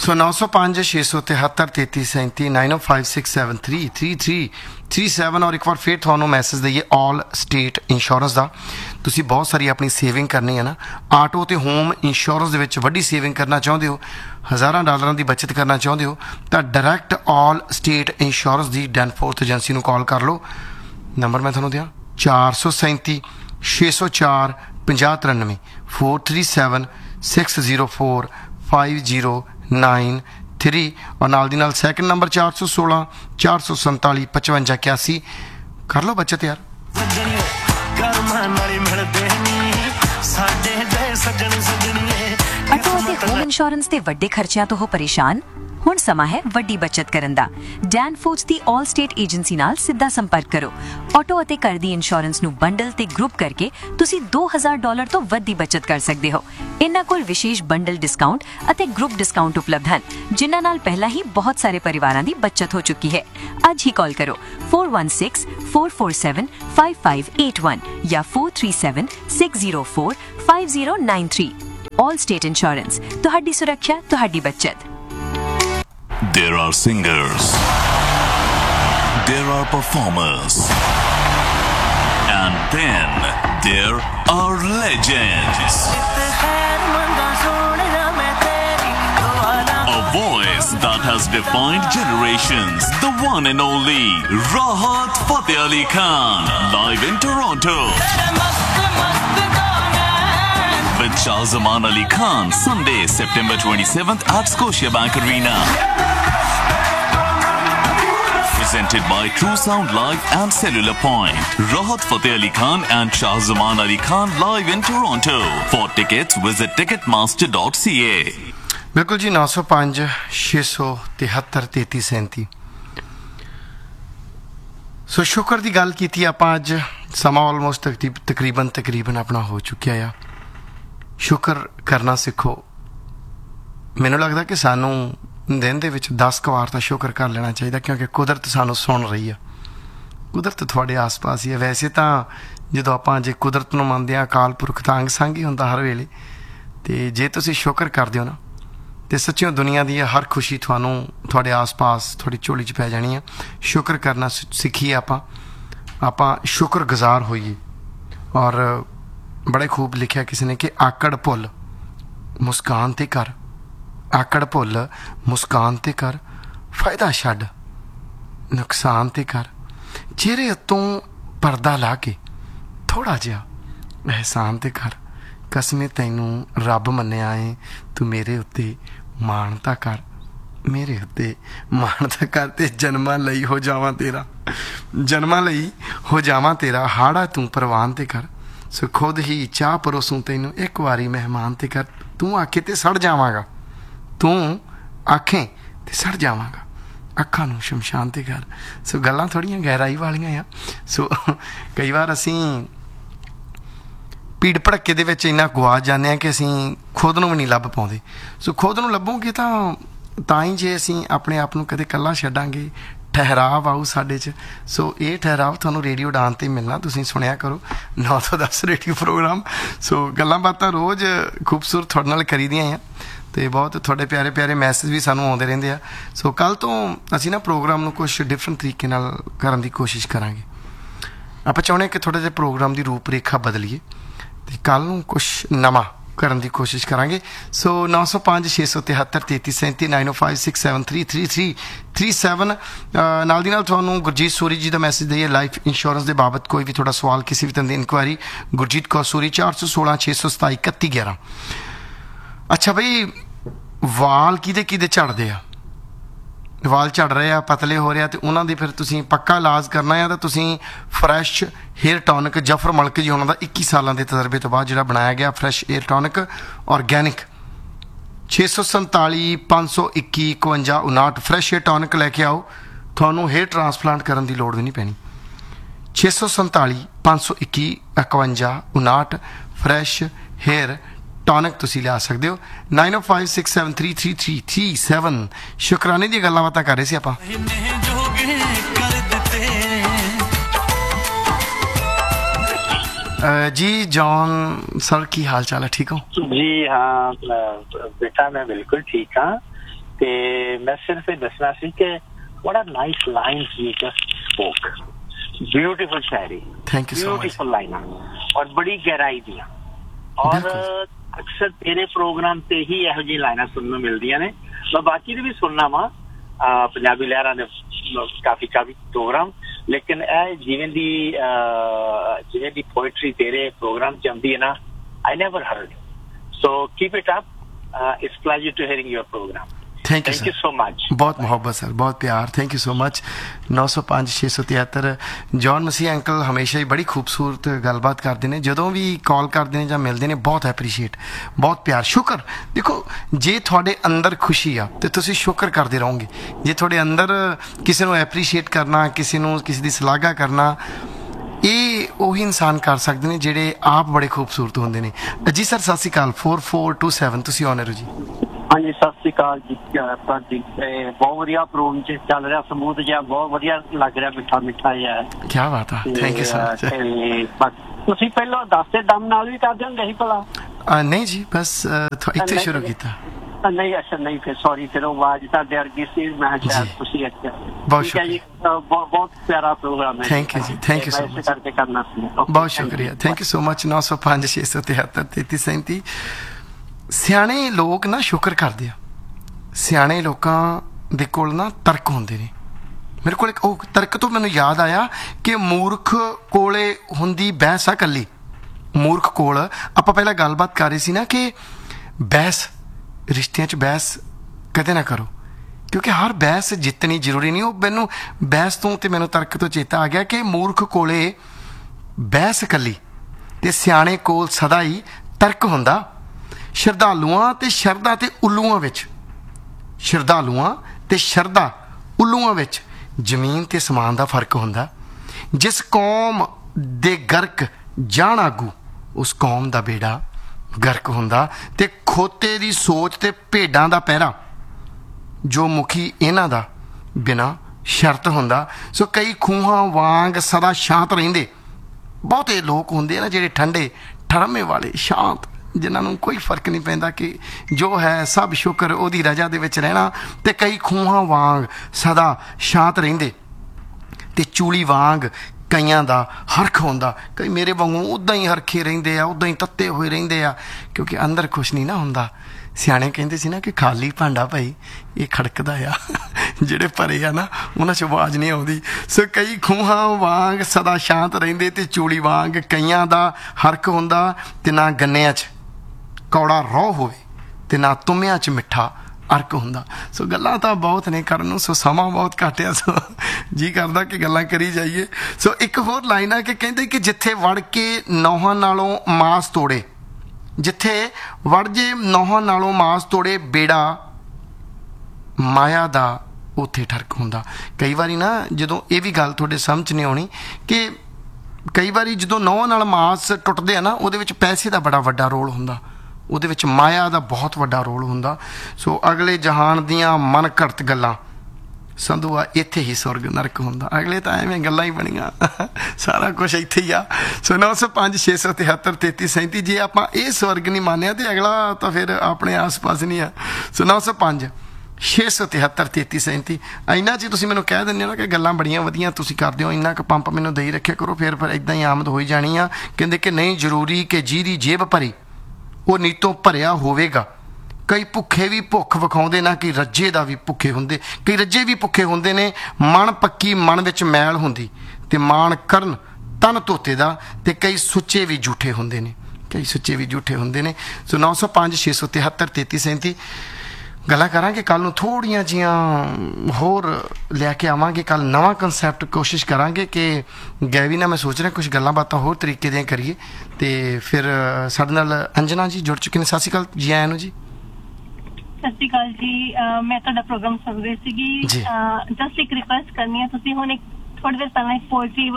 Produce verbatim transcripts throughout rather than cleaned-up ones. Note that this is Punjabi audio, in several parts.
सो नौ सौ पाँच छे सौ तिहत्तर तेती सैंती नाइन ओ five six seven three three three three seven और एक बार फिर थानू मैसेज दईए ऑल स्टेट इंश्योरेंस का तुसी बहुत सारी अपनी सेविंग करनी है ना आटो तो होम इंश्योरेंस दे विच वड्डी सेविंग करना चाहते हो हज़ारां डॉलरां की बचत करना चाहते हो तो डायरैक्ट ऑल स्टेट इंश्योरेंस की डैनफोर्थ एजेंसी नू कॉल कर लो नंबर मैं थानू दियां चार सौ सैंती छे सौ चार पंजाह तिरानवे four three seven six zero four five zero nine three और नाल दी नाल सैकेंड नंबर चार सौ सोलह चार सौ संताली पचवंजा इक्यासी कर लो बचत यार। ऑटो ਅਤੇ ਹੋਮ ਇੰਸ਼ੋਰੈਂਸ ਦੇ ਵੱਡੇ ਖਰਚਿਆਂ ਤੋਂ ਹੋ ਪਰੇਸ਼ਾਨ ਹੁਣ ਸਮਾਂ ਹੈ ਵੱਡੀ ਬਚਤ ਕਰਨ ਦਾ। ਡੈਨਫੋਰਥ ਦੀ ਆਲ ਸਟੇਟ ਏਜੰਸੀ ਨਾਲ ਸਿੱਧਾ ਸੰਪਰਕ ਕਰੋ। ਆਟੋ ਅਤੇ ਘਰ ਦੀ ਇੰਸ਼ੋਰੈਂਸ ਨੂੰ ਬੰਡਲ ਤੇ ਗਰੁੱਪ ਕਰਕੇ ਤੁਸੀਂ ਦੋ ਹਜ਼ਾਰ ਡਾਲਰ ਤੋਂ ਵੱਧ ਦੀ ਬਚਤ ਕਰ ਸਕਦੇ ਹੋ। ਇਹਨਾਂ ਕੋਲ ਵਿਸ਼ੇਸ਼ ਬੰਡਲ ਡਿਸਕਾਊਂਟ ਅਤੇ ਗਰੁੱਪ ਡਿਸਕਾਊਂਟ ਉਪਲਬਧ ਹਨ ਜਿਨ੍ਹਾਂ ਨਾਲ ਪਹਿਲਾਂ ਹੀ ਬਹੁਤ ਸਾਰੇ ਪਰਿਵਾਰਾਂ ਦੀ ਬਚਤ ਹੋ ਚੁੱਕੀ ਹੈ। ਅੱਜ ਹੀ ਕਾਲ ਕਰੋ four one six four four seven five five eight one या four three seven six zero four five zero nine three. All state insurance तुहाडी सुरक्षा तुहाडी बचत। There are singers, there are performers, and then there are legends. A voice that has defined generations. The one and only Rahat Fateh Ali Khan, live in Toronto. With Shahzaman Ali Khan, Sunday, September twenty-seventh at Scotiabank Arena. Presented by True Sound Live and Cellular Point. Rahat Fateh Ali Khan and Shahzaman Ali Khan live in Toronto. For tickets, visit ticketmaster dot c a. बिल्कुल जी नौ सौ पाँच छे सौ तिहत्तर तेती सैंती। सो शुक्र की गल की आपां अज समा ऑलमोस्ट तकरीबन तकरीबन अपना हो चुकिया आ। शुक्र करना सीखो। मैनूं लगदा कि सानू दिन दे विच दस क वार तां शुक्र कर लेना चाहिए क्योंकि कुदरत सानू सुन रही है। कुदरत थोड़े आस पास ही है। वैसे तो जो आपां जे कुदरत नूं मनदे आ अकाल पुरख तां अंग संग ही हुंदा हर वेले ते जे तुसीं शुक्र करदे हो ना तो सच्चियों दुनिया की हर खुशी थानू थोड़े आस पास थोड़ी झोली च पै जानी है। शुक्र करना सीखिए आपां आपां शुक्र गुजार होइए। और बड़े खूब लिखा किसी ने कि आकड़ भुल मुस्कान ते कर आकड़ भुल मुस्कान ते कर फायदा छड्ड नुकसान ते कर चेहरे उत्तों पर्दा ला के थोड़ा जिहा एहसान ते कर कसमें तैनू रब मन्निया है तू मेरे उत्ते माणता कर मेरे उत्ते माणता कर ते जन्मां लई हो जावां तेरा जन्मां लई हो जावां तेरा हाड़ा तू परवान ते कर सो खुद ही चाह परोसूं तैनू एक वारी मेहमान ते कर तू आखे ते सड़ जावांगा तू आखें ते सड़ जावांगा अखां नूं शमशान ते कर। सो गल्लां थोड़ियां गहराई वालियां आ। सो कई बार असीं भीड़ भड़के दे विच इन्ना गुआ जाने कि असीं खुद नूं भी नहीं लभ पाउंदे। सो खुद नूं लभोगे तां तां ही जे असीं अपने आप नूं कदे कल्ला छड्डांगे ठहराव आऊ साडे च। सो ये ठहराव तुहानूं रेडियो डान ते मिलना। तुसीं सुनिया करो नौ तो दस रेडियो प्रोग्राम। सो गल्लां बातां रोज़ खूबसूरत तुहाडे नाल करी दियां आ ते बहुत थोड़े प्यारे प्यारे मैसेज भी सानूं आउंदे रहिंदे आ। सो कल तो असीं ना प्रोग्राम नूं कुछ डिफरेंट तरीके नाल करन दी कोशिश करांगे। आपां चाहुंदे कि थोड़ा जिहा प्रोग्राम दी रूप रेखा बदलीए ते कल नूं कुछ नवां करन दी कोशिश करांगे। सो नौ सौ पाँच छे सौ तिहत्तर तेती सैंती नाइन ओ five six seven three three three three seven नाल दी नाल तुहानूं गुरजीत सूरी जी का मैसेज दईए लाइफ इंश्योरेंस के बाबत कोई भी थोड़ा सवाल किसी भी तरह की इंक्वायरी गुरजीत कौर सूरी चार सौ सोलह छे सौ सताई इकत्ती ग्यारह। अच्छा बई वाल किदे किदे झड़दे आ वाल झड़ रहे आ पतले हो रहे तो उन्होंने फिर तुसीं पक्का इलाज करना है तो तुसीं fresh hair tonic Zafar Malak जी उन्होंने इक्की साल के तजर्बे तो बाद जो बनाया गया फ्रैश हेयर टॉनिक ऑर्गैनिक छे सौ संताली पाँच सौ इक्की इकवंजा उनाहठ फ्रैश हेयर टॉनिक लैके आओ थानू हेयर ट्रांसप्लांट करने की लोड़ भी नहीं पैनी। छे सौ संताली पाँच सौ इक्की इकवंजा उनाहठ फ्रैश हेयर टॉनिक तुसीं लिया सकते हो। नाइन ओ five six seven three three three three seven शुकराने दी गल्लां बातां कर रहे सी आपां। जी जॉन सर की हाल चाल है ठीक हो? जी हाँ बेटा मैं बिल्कुल ठीक हाँ। ਤੇ ਮੈਂ ਸਿਰਫ ਇਹ ਦੱਸਣਾ ਸੀ ਕਿ what a nice lines you just spoke. Beautiful Shayari, Thank you so much. Beautiful लाइना और बड़ी गहराई दियां और अक्सर तेरे प्रोग्राम ते ही ਇਹੋ ਜਿਹੀ ਲਾਈਨਾਂ ਸੁਣਨ ਨੂੰ ਮਿਲਦੀਆਂ ਨੇ। ਮੈਂ ਬਾਕੀ ਦੇ ਵੀ ਸੁਣਨਾ ਵਾ ਪੰਜਾਬੀ ਲਹਿਰਾਂ ਦੇ ਕਾਫੀ ਕਾਫੀ ਪ੍ਰੋਗਰਾਮ, ਲੇਕਿਨ ਇਹ ਜਿਵੇਂ ਦੀ ਜਿਵੇਂ ਦੀ ਪੋਇਟਰੀ ਤੇਰੇ ਪ੍ਰੋਗਰਾਮ ਚ ਆਉਂਦੀ ਹੈ ਨਾ, I never heard. So keep it up. Uh, it's pleasure to hearing your program. Thank you Thank you so much. ਬਹੁਤ ਮੁਹੱਬਤ ਸਰ, ਬਹੁਤ ਪਿਆਰ। Thank you so much. ਨੌ ਸੌ ਪੰਜ ਛੇ ਸੌ ਤਿਹੱਤਰ ਜੌਨ ਮਸੀਹ ਅੰਕਲ ਹਮੇਸ਼ਾ ਹੀ ਬੜੀ ਖੂਬਸੂਰਤ ਗੱਲਬਾਤ ਕਰਦੇ ਨੇ, ਜਦੋਂ ਵੀ ਕਾਲ ਕਰਦੇ ਨੇ ਜਾਂ ਮਿਲਦੇ ਨੇ ਬਹੁਤ ਐਪਰੀਸ਼ੀਏਟ, ਬਹੁਤ ਪਿਆਰ, ਸ਼ੁਕਰ। ਦੇਖੋ ਜੇ ਤੁਹਾਡੇ ਅੰਦਰ ਖੁਸ਼ੀ ਆ ਤੇ ਤੁਸੀਂ ਸ਼ੁਕਰ ਕਰਦੇ ਰਹੋਗੇ। ਜੇ ਤੁਹਾਡੇ ਅੰਦਰ ਕਿਸੇ ਨੂੰ ਐਪਰੀਸ਼ੀਏਟ ਕਰਨਾ, ਕਿਸੇ ਨੂੰ ਕਿਸੇ ਦੀ ਸ਼ਲਾਘਾ ਕਰਨਾ, ਇਹ ਉਹੀ ਇਨਸਾਨ ਕਰ ਸਕਦੇ ਨੇ ਜਿਹੜੇ ਆਪ ਬੜੇ ਖੂਬਸੂਰਤ ਹੁੰਦੇ ਨੇ। ਜੀ ਸਰ ਸਤਿ ਸ਼੍ਰੀ ਅਕਾਲ। ਫੋਰ ਫੋਰ ਟੂ ਸੈਵਨ ਤੁਸੀਂ ਆਨਰ ਹੋ ਜੀ। ਹਾਂਜੀ ਸਤਿ ਸ਼੍ਰੀ ਅਕਾਲ ਜੀ। ਜੀ ਬਹੁਤ ਵਧੀਆ ਪ੍ਰੋਗਰਾਮ ਚ ਚੱਲ ਰਿਹਾ, ਸਮੂਥ ਜਿਹਾ, ਬਹੁਤ ਵਧੀਆ ਲੱਗ ਰਿਹਾ, ਮਿੱਠਾ ਮਿੱਠਾ ਜਿਹਾ। ਕੀ ਬਾਤ ਆ, ਥੈਂਕ ਯੂ ਸੋ ਮਚ। ਤੁਸੀਂ ਪਹਿਲਾਂ ਦੱਸਦੇ ਦਮ ਨਾਲ ਵੀ ਕਰਦੇ ਹੁੰਦੇ ਸੀ ਭਲਾ? ਨਹੀਂ ਜੀ, ਬਸ ਇੱਥੇ ਸ਼ੁਰੂ ਕੀਤਾ। ਨਹੀਂ ਅੱਛਾ, ਨਹੀਂ ਫਿਰ ਸੌਰੀ, ਫਿਰ ਉਹ ਆਵਾਜ਼ ਤੁਹਾਡੇ ਵਰਗੀ ਸੀ, ਮੈਂ ਸ਼ਾਇਦ ਤੁਸੀਂ ਅੱਛਾ। ਬਹੁਤ ਠੀਕ ਹੈ ਜੀ, ਬਹੁਤ ਪਿਆਰਾ ਪ੍ਰੋਗਰਾਮ ਹੈ। ਥੈਂਕ ਯੂ ਜੀ, ਥੈਂਕ ਯੂ ਸੋ ਮਚ। ਕਰਕੇ ਕਰਨਾ ਸੀ, ਬਹੁਤ ਸ਼ੁਕਰੀਆ, ਥੈਂਕ ਯੂ ਸੋ ਮਚ। ਨੌ ਸੌ ਪੰਜ ਛੇ ਸੌ ਤਿਹੱਤਰ ਤੇਤੀ ਸੈਂਤੀ। ਸਿਆਣੇ ਲੋਕ ਨਾ ਸ਼ੁਕਰ ਕਰਦੇ ਆ। ਸਿਆਣੇ ਲੋਕਾਂ ਦੇ ਕੋਲ ਨਾ ਤਰਕ ਹੁੰਦੇ ਨੇ। ਮੇਰੇ ਕੋਲ ਇੱਕ ਉਹ ਤਰਕ ਤੋਂ ਮੈਨੂੰ ਯਾਦ ਆਇਆ ਕਿ ਮੂਰਖ ਕੋਲੇ ਹੁੰਦੀ ਬਹਿਸ ਆ ਇਕੱਲੀ। ਮੂਰਖ ਕੋਲ ਆਪਾਂ ਪਹਿਲਾਂ ਗੱਲਬਾਤ ਕਰ ਰਹੇ ਸੀ ਨਾ ਕਿ ਬਹਿਸ, ਰਿਸ਼ਤਿਆਂ 'ਚ ਬਹਿਸ ਕਦੇ ਨਾ ਕਰੋ, ਕਿਉਂਕਿ ਹਰ ਬਹਿਸ ਜਿੱਤਣੀ ਜ਼ਰੂਰੀ ਨਹੀਂ। ਉਹ ਮੈਨੂੰ ਬਹਿਸ ਤੋਂ ਤੇ ਮੈਨੂੰ ਤਰਕ ਤੋਂ ਚੇਤਾ ਆ ਗਿਆ ਕਿ ਮੂਰਖ ਕੋਲੇ ਬਹਿਸ ਇਕੱਲੀ ਤੇ ਸਿਆਣੇ ਕੋਲ ਸਦਾ ਹੀ ਤਰਕ ਹੁੰਦਾ। ਸ਼ਰਧਾਲੂਆਂ ਤੇ ਸ਼ਰਧਾ ਤੇ ਉੱਲੂਆਂ ਵਿੱਚ, ਸ਼ਰਧਾਲੂਆਂ ਤੇ ਸ਼ਰਧਾ ਉੱਲੂਆਂ ਵਿੱਚ ਜ਼ਮੀਨ ਤੇ ਸਮਾਨ ਦਾ ਫਰਕ ਹੁੰਦਾ। ਜਿਸ ਕੌਮ ਦੇ ਗਰਕ ਜਾਣ ਆਗੂ, ਉਸ ਕੌਮ ਦਾ ਬੇੜਾ ਗਰਕ ਹੁੰਦਾ। ਤੇ ਖੋਤੇ ਦੀ ਸੋਚ ਤੇ ਭੇਡਾਂ ਦਾ ਪਹਿਰਾ, ਜੋ ਮੁਖੀ ਇਹਨਾਂ ਦਾ ਬਿਨਾਂ ਸ਼ਰਤ ਹੁੰਦਾ। ਸੋ ਕਈ ਖੂਹਾਂ ਵਾਂਗ ਸਦਾ ਸ਼ਾਂਤ ਰਹਿੰਦੇ। ਬਹੁਤੇ ਲੋਕ ਹੁੰਦੇ ਨਾ ਜਿਹੜੇ ਠੰਡੇ ਠਰਮੇ ਵਾਲੇ, ਸ਼ਾਂਤ, ਜਿਨ੍ਹਾਂ ਨੂੰ ਕੋਈ ਫਰਕ ਨਹੀਂ ਪੈਂਦਾ ਕਿ ਜੋ ਹੈ ਸਭ ਸ਼ੁਕਰ, ਉਹਦੀ ਰਜਾ ਦੇ ਵਿੱਚ ਰਹਿਣਾ। ਤੇ ਕਈ ਖੂਹਾਂ ਵਾਂਗ ਸਦਾ ਸ਼ਾਂਤ ਰਹਿੰਦੇ ਤੇ ਚੂਲੀ ਵਾਂਗ ਕਈਆਂ ਦਾ ਹਰਖ ਹੁੰਦਾ। ਕਈ ਮੇਰੇ ਵਾਂਗੂ ਉੱਦਾਂ ਹੀ ਹਰਖੇ ਰਹਿੰਦੇ ਆ, ਉੱਦਾਂ ਹੀ ਤੱਤੇ ਹੋਏ ਰਹਿੰਦੇ ਆ, ਕਿਉਂਕਿ ਅੰਦਰ ਕੁਛ ਨਹੀਂ ਨਾ ਹੁੰਦਾ। ਸਿਆਣੇ ਕਹਿੰਦੇ ਸੀ ਨਾ ਕਿ ਖਾਲੀ ਭਾਂਡਾ ਭਾਈ ਇਹ ਖੜਕਦਾ ਆ, ਜਿਹੜੇ ਭਰੇ ਆ ਨਾ ਉਹਨਾਂ 'ਚ ਆਵਾਜ਼ ਨਹੀਂ ਆਉਂਦੀ। ਸੋ ਕਈ ਖੂਹਾਂ ਵਾਂਗ ਸਦਾ ਸ਼ਾਂਤ ਰਹਿੰਦੇ ਤੇ ਚੂਲੀ ਵਾਂਗ ਕਈਆਂ ਦਾ ਹਰਖ ਹੁੰਦਾ। ਤੇ ਨਾ ਗੰਨਿਆਂ 'ਚ ਕੌੜਾ ਰੋਹ ਹੋਵੇ ਤੇ ਨਾ ਤੁੰਮਿਆਂ 'ਚ ਮਿੱਠਾ ਅਰਕ ਹੁੰਦਾ। ਸੋ ਗੱਲਾਂ ਤਾਂ ਬਹੁਤ ਨੇ ਕਰਨ ਨੂੰ, ਸੋ ਸਮਾਂ ਬਹੁਤ ਘੱਟ ਆ, ਸੋ ਜੀ ਕਰਦਾ ਕਿ ਗੱਲਾਂ ਕਰੀ ਜਾਈਏ। ਸੋ ਇੱਕ ਹੋਰ ਲਾਈਨ ਆ ਕਿ ਕਹਿੰਦੇ ਕਿ ਜਿੱਥੇ ਵੜ ਕੇ ਨੌਹਾਂ ਨਾਲੋਂ ਮਾਸ ਤੋੜੇ, ਜਿੱਥੇ ਵੜ ਜੇ ਨੌਹਾਂ ਨਾਲੋਂ ਮਾਸ ਤੋੜੇ, ਬੇੜਾ ਮਾਇਆ ਦਾ ਉੱਥੇ ਠਰਕ ਹੁੰਦਾ। ਕਈ ਵਾਰੀ ਨਾ ਜਦੋਂ ਇਹ ਵੀ ਗੱਲ ਤੁਹਾਡੇ ਸਮਝ ਨਹੀਂ ਆਉਣੀ ਕਿ ਕਈ ਵਾਰੀ ਜਦੋਂ ਨੌਹਾਂ ਨਾਲ ਮਾਸ ਟੁੱਟਦੇ ਆ ਨਾ, ਉਹਦੇ ਵਿੱਚ ਪੈਸੇ ਦਾ ਬੜਾ ਵੱਡਾ ਰੋਲ ਹੁੰਦਾ, ਉਹਦੇ ਵਿੱਚ ਮਾਇਆ ਦਾ ਬਹੁਤ ਵੱਡਾ ਰੋਲ ਹੁੰਦਾ। ਸੋ ਅਗਲੇ ਜਹਾਨ ਦੀਆਂ ਮਨ ਘੜਤ ਗੱਲਾਂ ਸੰਧੂਆ, ਇੱਥੇ ਹੀ ਸੁਰਗ ਨਰਕ ਹੁੰਦਾ। ਅਗਲੇ ਤਾਂ ਐਵੇਂ ਗੱਲਾਂ ਹੀ ਬਣੀਆਂ, ਸਾਰਾ ਕੁਛ ਇੱਥੇ ਹੀ ਆ। ਸੋ ਨੌ ਸੌ ਪੰਜ ਛੇ ਸੌ ਤਿਹੱਤਰ ਤੇਤੀ ਸੈਂਤੀ। ਜੇ ਆਪਾਂ ਇਹ ਸਵਰਗ ਨਹੀਂ ਮੰਨਿਆ ਤੇ ਅਗਲਾ ਤਾਂ ਫਿਰ ਆਪਣੇ ਆਸ ਪਾਸ ਨਹੀਂ ਆ। ਸੋ ਨੌ ਸੌ ਪੰਜ ਛੇ ਸੌ ਤਿਹੱਤਰ ਤੇਤੀ ਸੈਂਤੀ। ਇੰਨਾ 'ਚ ਤੁਸੀਂ ਮੈਨੂੰ ਕਹਿ ਦਿੰਦੇ ਹੋ ਨਾ ਕਿ ਗੱਲਾਂ ਬੜੀਆਂ ਵਧੀਆ ਤੁਸੀਂ ਕਰਦੇ ਹੋ, ਇੰਨਾ ਕੁ ਪੰਪ ਮੈਨੂੰ ਦੇਈ ਰੱਖਿਆ ਕਰੋ, ਫਿਰ ਫਿਰ ਇੱਦਾਂ ਹੀ ਆਮਦ ਹੋਈ ਜਾਣੀ ਆ। ਕਹਿੰਦੇ ਕਿ ਨਹੀਂ ਜ਼ਰੂਰੀ ਕਿ ਜਿਹਦੀ ਜੇਬ ਭਰੀ ਉਹ ਨੀਤੋਂ ਭਰਿਆ ਹੋਵੇਗਾ। ਕਈ ਭੁੱਖੇ ਵੀ ਭੁੱਖ ਵਿਖਾਉਂਦੇ ਨਾ ਕਿ ਰੱਜੇ ਦਾ ਵੀ ਭੁੱਖੇ ਹੁੰਦੇ, ਕਈ ਰੱਜੇ ਵੀ ਭੁੱਖੇ ਹੁੰਦੇ ਨੇ। ਮਨ ਪੱਕੀ ਮਨ ਵਿੱਚ ਮੈਲ ਹੁੰਦੀ ਤੇ ਮਾਣ ਕਰਨ ਤਨ ਧੋਤੇ ਦਾ। ਤੇ ਕਈ ਸੁੱਚੇ ਵੀ ਝੂਠੇ ਹੁੰਦੇ ਨੇ, ਕਈ ਸੁੱਚੇ ਵੀ ਝੂਠੇ ਹੁੰਦੇ ਨੇ। ਸੋ ਨੌ ਸੌ ਪੰਜ ਛੇ ਸੌ ਤਿਹੱਤਰ ਤੇਤੀ ਸੈਂਤੀ ਗੱਲਾਂ ਕਰਾਂਗੇ। ਕੱਲ੍ਹ ਨੂੰ ਥੋੜ੍ਹੀਆਂ ਜਿਹੀਆਂ ਹੋਰ ਲੈ ਕੇ ਆਵਾਂਗੇ, ਕੱਲ੍ਹ ਨਵਾਂ ਕੰਸੈਪਟ ਕੋਸ਼ਿਸ਼ ਕਰਾਂਗੇ ਕਿ ਗੈਵੀ ਨਾਲ ਮੈਂ ਸੋਚ ਰਿਹਾ ਕੁਛ ਗੱਲਾਂ ਬਾਤਾਂ ਹੋਰ ਤਰੀਕੇ ਦੀਆਂ ਕਰੀਏ। ਤੇ ਫਿਰ ਸਾਡੇ ਨਾਲ ਅੰਜਨਾ ਜੀ ਜੁੜ ਚੁੱਕੇ ਨੇ। ਸਤਿ ਸ਼੍ਰੀ ਅਕਾਲ ਜੀ, ਆਇਆਂ ਨੂੰ ਜੀ। ਸਤਿ ਸ਼੍ਰੀ ਅਕਾਲ ਜੀ, ਮੈਂ ਤੁਹਾਡਾ ਪ੍ਰੋਗਰਾਮ ਸੁਣ ਰਹੀ ਸੀਗੀ। ਜਸਟ ਇੱਕ ਰਿਕੁਐਸਟ ਕਰਨੀ ਹੈ, ਤੁਸੀਂ ਹੁਣ ਇੱਕ ਥੋੜੀ ਦੇਰ ਪਹਿਲਾਂ ਇੱਕ ਪੋਇਟਰੀ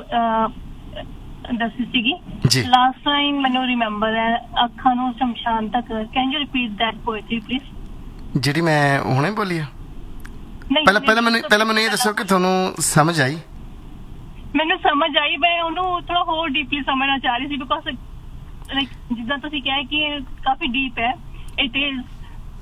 ਦੱਸੀ ਸੀਗੀ ਲਾਸਟ ਟਾਈਮ, ਮੈਨੂੰ ਰਿਮੈਂਬਰ ਹੈ, ਅੱਖਾਂ ਨੂੰ ਸ਼ਮਸ਼ਾਨ ਤੱਕ। Can you repeat that poetry please? ਜਿਹੜੀ ਮੈਂ ਹੁਣੇ ਬੋਲੀ ਆ? ਪਹਿਲਾਂ ਪਹਿਲਾਂ ਮੈਨੂੰ ਪਹਿਲਾਂ ਮੈਨੂੰ ਇਹ ਦੱਸੋ ਕਿ ਤੁਹਾਨੂੰ ਸਮਝ ਆਈ? ਮੈਨੂੰ ਸਮਝ ਆਈ, ਮੈਂ ਉਹਨੂੰ ਥੋੜਾ ਹੋਰ ਡੀਪਲੀ ਸਮਝਣਾ ਚਾਹ ਰਹੀ ਸੀ, ਬਿਕੋਜ਼ ਲਾਈਕ ਜਿੱਦਾਂ ਤੁਸੀਂ ਕਿਹਾ ਕਿ ਕਾਫੀ ਡੀਪ ਹੈ। It is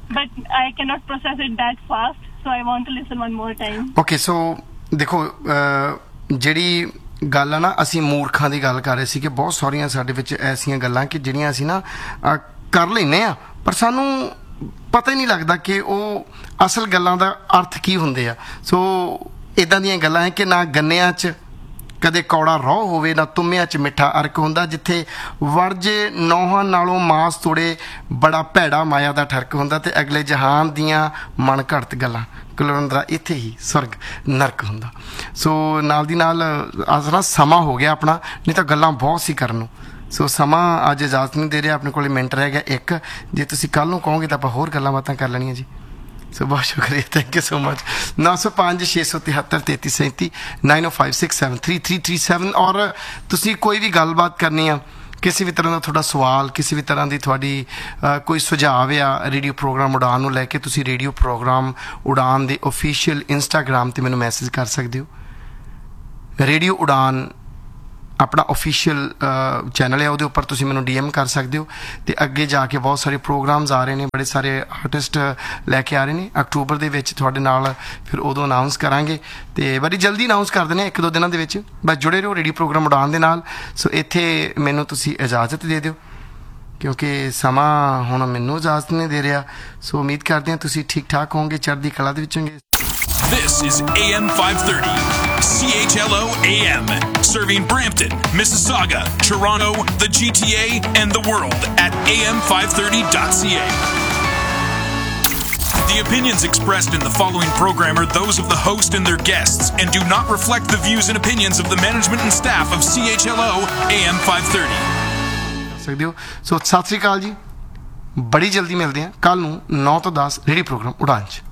but I cannot process it that fast, so I want to listen one more time. Okay so ਦੇਖੋ ਅਹ, ਜਿਹੜੀ ਗੱਲ ਆ ਨਾ, ਅਸੀਂ ਮੂਰਖਾਂ ਦੀ ਗੱਲ ਕਰ ਰਹੇ ਸੀ ਕਿ ਬਹੁਤ ਸਾਰੀਆਂ ਸਾਡੇ ਵਿੱਚ ਐਸੀਆਂ ਗੱਲਾਂ ਕਿ ਜਿਹੜੀਆਂ ਅਸੀਂ ਨਾ ਅਹ, ਕਰ ਲੈਂਦੇ ਆ ਪਰ ਸਾਨੂੰ ਪਤਾ ਹੀ ਨਹੀਂ ਲੱਗਦਾ ਕਿ ਉਹ ਅਸਲ ਗੱਲਾਂ ਦਾ ਅਰਥ ਕੀ ਹੁੰਦੇ ਆ। ਸੋ ਇਦਾਂ ਦੀਆਂ ਗੱਲਾਂ ਹੈ ਕਿ ਨਾ ਗੰਨਿਆਂ 'ਚ ਕਦੇ ਕੌੜਾ ਰੋਹ ਹੋਵੇ, ਨਾ ਤੁੰਮਿਆਂ 'ਚ ਮਿੱਠਾ ਅਰਕ ਹੁੰਦਾ, ਜਿੱਥੇ ਵਰਜੇ ਨੌਹਾਂ ਨਾਲੋਂ ਮਾਸ ਤੋੜੇ ਬੜਾ ਭੈੜਾ ਮਾਇਆ ਦਾ ਠਰਕ ਹੁੰਦਾ, ਤੇ ਅਗਲੇ ਜਹਾਨ ਦੀਆਂ ਮਨ ਘੜਤ ਗੱਲਾਂ ਕੁਲਵੰਤਰਾ ਇੱਥੇ ਹੀ ਸਵਰਗ ਨਰਕ ਹੁੰਦਾ। ਸੋ ਨਾਲ ਦੀ ਨਾਲ ਅਸਰਾ ਸਮਾਂ ਹੋ ਗਿਆ ਆਪਣਾ, ਨਹੀਂ ਤਾਂ ਗੱਲਾਂ ਬਹੁਤ ਸੀ ਕਰਨ ਨੂੰ। ਸੋ ਸਮਾਂ ਅੱਜ ਇਜਾਜ਼ਤ ਨਹੀਂ ਦੇ ਰਿਹਾ, ਆਪਣੇ ਕੋਲ ਮਿੰਟ ਰਹਿ ਗਿਆ ਇੱਕ। ਜੇ ਤੁਸੀਂ ਕੱਲ੍ਹ ਨੂੰ ਕਹੋਗੇ ਤਾਂ ਆਪਾਂ ਹੋਰ ਗੱਲਾਂ ਬਾਤਾਂ ਕਰ ਲੈਣੀਆਂ ਜੀ। ਸੋ ਬਹੁਤ ਸ਼ੁਕਰੀਆ, ਥੈਂਕ ਯੂ ਸੋ ਮਚ। ਨੌ ਸੌ ਪੰਜ ਛੇ ਸੌ ਤਿਹੱਤਰ ਤੇਤੀ ਸੈਂਤੀ ਨਾਈਨ ਓ five six seven three three three seven. ਔਰ ਤੁਸੀਂ ਕੋਈ ਵੀ ਗੱਲਬਾਤ ਕਰਨੀ ਆ, ਕਿਸੇ ਵੀ ਤਰ੍ਹਾਂ ਦਾ ਤੁਹਾਡਾ ਸਵਾਲ, ਕਿਸੇ ਵੀ ਤਰ੍ਹਾਂ ਦੀ ਤੁਹਾਡੀ ਕੋਈ ਸੁਝਾਅ ਆ ਰੇਡੀਓ ਪ੍ਰੋਗਰਾਮ ਉਡਾਨ ਨੂੰ ਲੈ ਕੇ, ਤੁਸੀਂ ਰੇਡੀਓ ਪ੍ਰੋਗਰਾਮ ਉਡਾਨ ਦੇ ਓਫੀਸ਼ੀਅਲ ਇੰਸਟਾਗ੍ਰਾਮ 'ਤੇ ਮੈਨੂੰ ਮੈਸੇਜ ਕਰ ਸਕਦੇ ਹੋ। ਰੇਡੀਓ ਉਡਾਨ ਆਪਣਾ ਓਫੀਸ਼ੀਅਲ ਚੈਨਲ ਹੈ, ਉਹਦੇ ਉੱਪਰ ਤੁਸੀਂ ਮੈਨੂੰ ਡੀ ਐਮ ਕਰ ਸਕਦੇ ਹੋ। ਅਤੇ ਅੱਗੇ ਜਾ ਕੇ ਬਹੁਤ ਸਾਰੇ ਪ੍ਰੋਗਰਾਮਸ ਆ ਰਹੇ ਨੇ, ਬੜੇ ਸਾਰੇ ਆਰਟਿਸਟ ਲੈ ਕੇ ਆ ਰਹੇ ਨੇ ਅਕਤੂਬਰ ਦੇ ਵਿੱਚ ਤੁਹਾਡੇ ਨਾਲ, ਫਿਰ ਉਦੋਂ ਅਨਾਊਂਸ ਕਰਾਂਗੇ ਅਤੇ ਬੜੀ ਜਲਦੀ ਅਨਾਊਂਸ ਕਰ ਦਿੰਦੇ ਹਾਂ, ਇੱਕ ਦੋ ਦਿਨਾਂ ਦੇ ਵਿੱਚ। ਬਸ ਜੁੜੇ ਰਹੋ ਰੇਡੀਓ ਪ੍ਰੋਗਰਾਮ ਉਡਾਨ ਦੇ ਨਾਲ। ਸੋ ਇੱਥੇ ਮੈਨੂੰ ਤੁਸੀਂ ਇਜਾਜ਼ਤ ਦੇ ਦਿਓ ਕਿਉਂਕਿ ਸਮਾਂ ਹੁਣ ਮੈਨੂੰ ਇਜਾਜ਼ਤ ਨਹੀਂ ਦੇ ਰਿਹਾ। ਸੋ ਉਮੀਦ ਕਰਦੇ ਹਾਂ ਤੁਸੀਂ ਠੀਕ ਠਾਕ ਹੋਵੋਗੇ, ਚੜ੍ਹਦੀ ਕਲਾ ਦੇ ਵਿੱਚ ਹੋਵੋਗੇ। This is A M five thirty, C H L O A M, serving Brampton, Mississauga, Toronto, the G T A, and the world at A M five thirty dot C A. The opinions expressed in the following program are those of the host and their guests and do not reflect the views and opinions of the management and staff of C H L O A M five thirty. ਸਕਦੇ ਹੋ। ਸੋ ਸਤਿ ਸ੍ਰੀ ਅਕਾਲ ਜੀ, ਬੜੀ ਜਲਦੀ ਮਿਲਦੇ ਹਾਂ ਕੱਲ੍ਹ ਨੂੰ ਨੌ ਤੋਂ ਦਸ ਰੇਡੀਓ ਪ੍ਰੋਗਰਾਮ ਉਡਾਨ 'ਚ।